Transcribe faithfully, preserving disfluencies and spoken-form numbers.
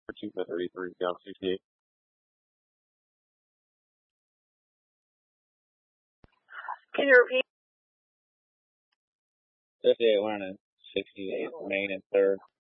shooting at thirty-three, down sixty-eight. Can you repeat? fifty-eight, one hundred sixty-eight, main and third.